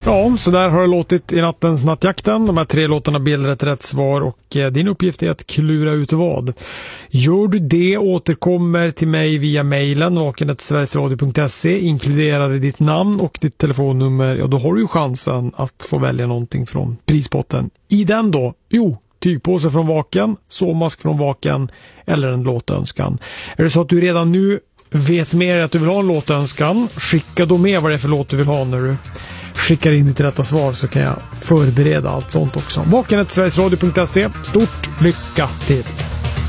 Ja, så där har det låtit i nattens nattjakten. De här 3 låtarna bildar ett rätt svar och din uppgift är att klura ut vad. Gör du det, återkommer till mig via mejlen vaken@sverigesradio.se, inkluderar ditt namn och ditt telefonnummer, ja då har du ju chansen att få välja någonting från prispotten. I den då? Jo, tygpåse från Vaken, sovmask från Vaken eller en låtönskan. Är det så att du redan nu vet mer att du vill ha en låtönskan, skicka då med vad det är för låt du vill ha när du skickar in ditt rätta svar, så kan jag förbereda allt sånt också. Vaken@sverigesradio.se. Stort lycka till!